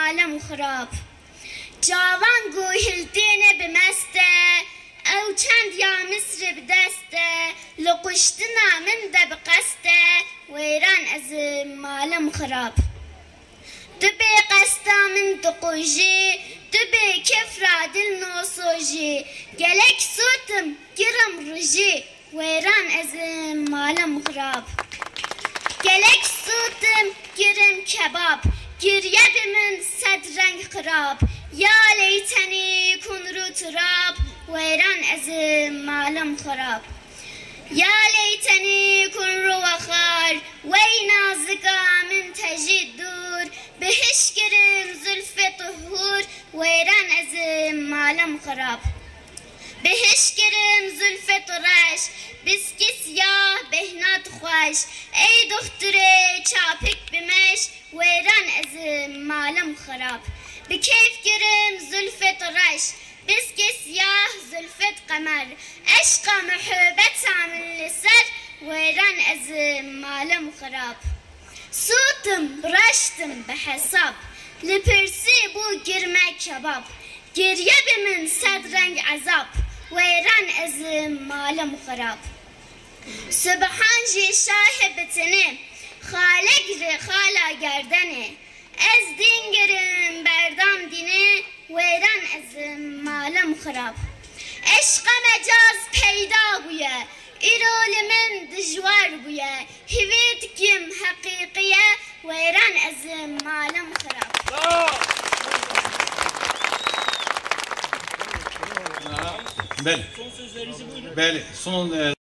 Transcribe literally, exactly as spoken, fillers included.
malum xarab. Cavan gohildine bimeste, ev çend ya Misr bideste, lukuştu namin de bikaste, veyran ez malum xarab. Tübe qasta min tuquji, tübe kefra dil nosoji, gelek sutum giram ruji, veyran ez malum xarab. Gelek sutum girim kebab, girye bimin sedrenk xarab, ya leyteni kunru turab, veyran ez malum xarab. Ya leyteni kunru vakhar, wey nazika min tecid dur, behiş girim zülfe tuhur, veyran ez malum xarab. Behiş girim zülfe turaş, biski siyah behnat xoş, ey dokture çapik bimeş, veyran ez malum xarab. Bi keyf girim zülfe turaş, biski siyah zülfet kamer, eşqa muhabbet amil liser, veyran ez malum xarab. Sutum braştım behesap, lipirsi bu girmek kebap, geriye bimin sedrenk azap, veyran ez malum xarab. Subhan ji şahibetini, xale giri xala gerdeni, ez din girim berdam dini, veyran ez malum xarab. Eşqa mecaz peyda buye, irolimin dijwar buye, hivit kim hakikiye, veyran ez malum xarab. Beli. Beli. Son